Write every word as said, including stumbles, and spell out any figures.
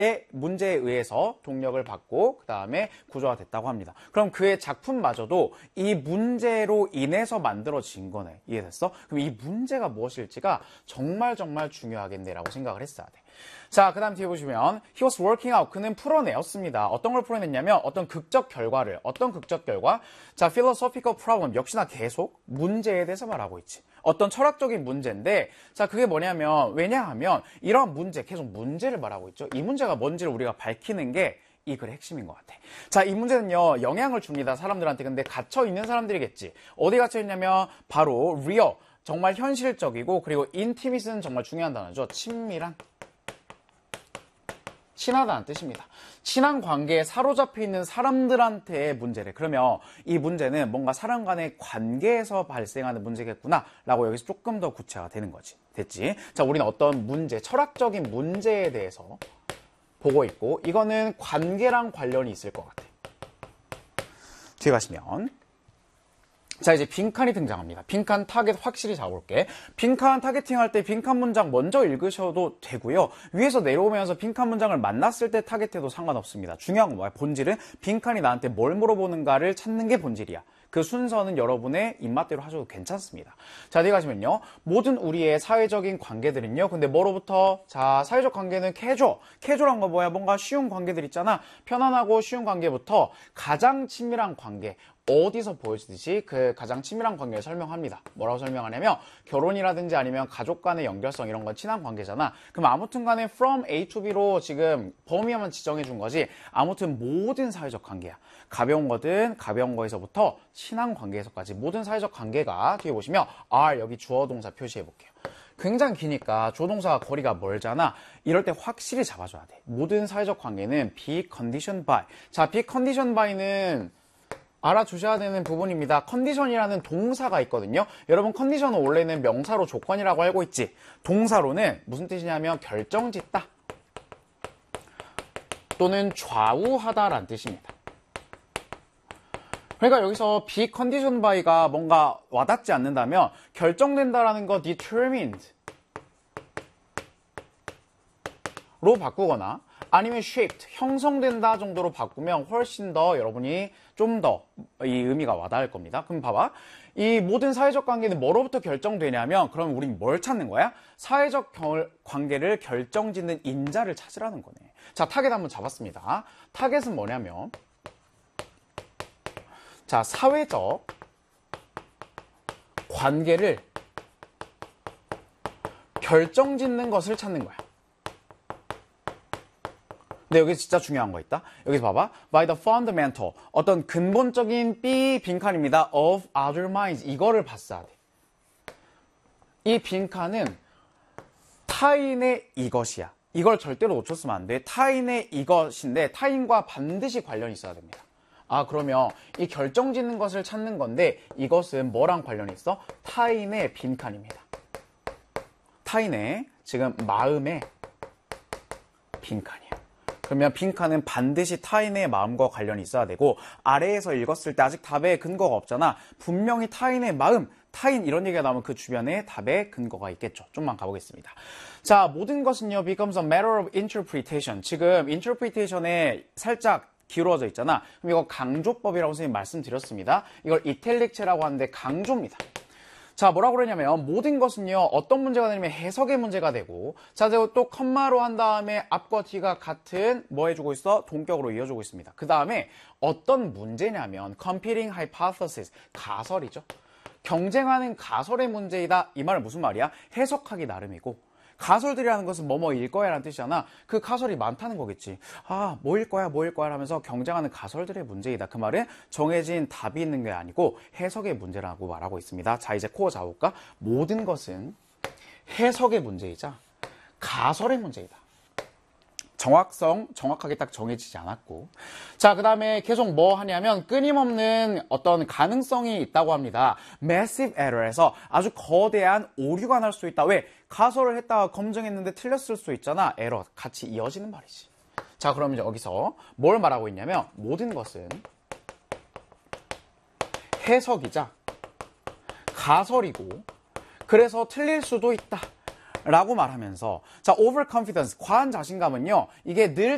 문제에 의해서 동력을 받고 그 다음에 구조가 됐다고 합니다. 그럼 그의 작품마저도 이 문제로 인해서 만들어진 거네. 이해됐어? 그럼 이 문제가 무엇일지가 정말 정말 중요하겠네 라고 생각을 했어야 돼. 자, 그 다음 뒤에 보시면 he was working out. 그는 풀어내었습니다. 어떤 걸 풀어냈냐면 어떤 극적 결과를. 어떤 극적 결과? 자, philosophical problem. 역시나 계속 문제에 대해서 말하고 있지. 어떤 철학적인 문제인데 자, 그게 뭐냐면 왜냐하면 이런 문제, 계속 문제를 말하고 있죠. 이 문제가 뭔지를 우리가 밝히는 게 이 글의 핵심인 것 같아. 자, 이 문제는요, 영향을 줍니다. 사람들한테. 근데 갇혀있는 사람들이겠지. 어디 갇혀있냐면 바로 real. 정말 현실적이고 그리고 intimate는 정말 중요한 단어죠. 친밀한. 친하다는 뜻입니다. 친한 관계에 사로잡혀 있는 사람들한테의 문제래. 그러면 이 문제는 뭔가 사람 간의 관계에서 발생하는 문제겠구나 라고 여기서 조금 더 구체화가 되는 거지. 됐지? 자, 우리는 어떤 문제, 철학적인 문제에 대해서 보고 있고 이거는 관계랑 관련이 있을 것 같아. 뒤에 가시면 자, 이제 빈칸이 등장합니다. 빈칸 타겟 확실히 잡아볼게. 빈칸 타겟팅 할 때 빈칸 문장 먼저 읽으셔도 되고요. 위에서 내려오면서 빈칸 문장을 만났을 때 타겟해도 상관없습니다. 중요한 건 뭐야? 본질은 빈칸이 나한테 뭘 물어보는가를 찾는 게 본질이야. 그 순서는 여러분의 입맛대로 하셔도 괜찮습니다. 자, 뒤에 가시면요. 모든 우리의 사회적인 관계들은요. 근데 뭐로부터? 자, 사회적 관계는 캐주얼. 캐주얼한 거 뭐야? 뭔가 쉬운 관계들 있잖아. 편안하고 쉬운 관계부터 가장 친밀한 관계. 어디서 보여주듯이 그 가장 친밀한 관계를 설명합니다. 뭐라고 설명하냐면 결혼이라든지 아니면 가족 간의 연결성 이런 건 친한 관계잖아. 그럼 아무튼 간에 from A to B로 지금 범위만 지정해 준 거지 아무튼 모든 사회적 관계야. 가벼운 거든 가벼운 거에서부터 친한 관계에서까지 모든 사회적 관계가 뒤에 보시면 are 여기 주어 동사 표시해 볼게요. 굉장히 기니까 주어 동사가 거리가 멀잖아. 이럴 때 확실히 잡아줘야 돼. 모든 사회적 관계는 be conditioned by. 자, be conditioned by는 알아주셔야 되는 부분입니다. 컨디션이라는 동사가 있거든요. 여러분 컨디션은 원래는 명사로 조건이라고 알고 있지. 동사로는 무슨 뜻이냐면 결정짓다 또는 좌우하다라는 뜻입니다. 그러니까 여기서 be conditioned by가 뭔가 와닿지 않는다면 결정된다라는 거 determined 로 바꾸거나 아니면 shaped, 형성된다 정도로 바꾸면 훨씬 더 여러분이 좀 더 이 의미가 와닿을 겁니다. 그럼 봐봐. 이 모든 사회적 관계는 뭐로부터 결정되냐면 그럼 우린 뭘 찾는 거야? 사회적 결, 관계를 결정짓는 인자를 찾으라는 거네. 자, 타겟 한번 잡았습니다. 타겟은 뭐냐면 자, 사회적 관계를 결정짓는 것을 찾는 거야. 근데 여기 진짜 중요한 거 있다. 여기서 봐봐. By the fundamental. 어떤 근본적인 B 빈칸입니다. Of other minds. 이거를 봤어야 돼. 이 빈칸은 타인의 이것이야. 이걸 절대로 놓쳤으면 안 돼. 타인의 이것인데 타인과 반드시 관련이 있어야 됩니다. 아, 그러면 이 결정짓는 것을 찾는 건데 이것은 뭐랑 관련이 있어? 타인의 빈칸입니다. 타인의 지금 마음의 빈칸이야. 그러면 빈칸은 반드시 타인의 마음과 관련이 있어야 되고 아래에서 읽었을 때 아직 답에 근거가 없잖아. 분명히 타인의 마음, 타인 이런 얘기가 나오면 그 주변에 답에 근거가 있겠죠. 좀만 가보겠습니다. 자, 모든 것은요 becomes a matter of interpretation. 지금 interpretation에 살짝 기울어져 있잖아. 그럼 이거 강조법이라고 선생님 말씀드렸습니다. 이걸 이탈릭체라고 하는데 강조입니다. 자, 뭐라고 그러냐면 모든 것은요 어떤 문제가 되냐면 해석의 문제가 되고 자, 또 컴마로 한 다음에 앞과 뒤가 같은 뭐 해주고 있어? 동격으로 이어주고 있습니다. 그 다음에 어떤 문제냐면 competing hypothesis, 가설이죠. 경쟁하는 가설의 문제이다. 이 말은 무슨 말이야? 해석하기 나름이고 가설들이라는 것은 뭐뭐일 거야 라는 뜻이잖아. 그 가설이 많다는 거겠지. 아, 뭐일 거야 뭐일 거야 하면서 경쟁하는 가설들의 문제이다. 그 말은 정해진 답이 있는 게 아니고 해석의 문제라고 말하고 있습니다. 자, 이제 코어 잡을까? 모든 것은 해석의 문제이자 가설의 문제이다. 정확성 정확하게 딱 정해지지 않았고 자, 그 다음에 계속 뭐 하냐면 끊임없는 어떤 가능성이 있다고 합니다. Massive error에서 아주 거대한 오류가 날 수 있다. 왜? 가설을 했다가 검증했는데 틀렸을 수 있잖아. 에러 같이 이어지는 말이지. 자, 그럼 이제 여기서 뭘 말하고 있냐면 모든 것은 해석이자 가설이고 그래서 틀릴 수도 있다 라고 말하면서 자, overconfidence, 과한 자신감은요 이게 늘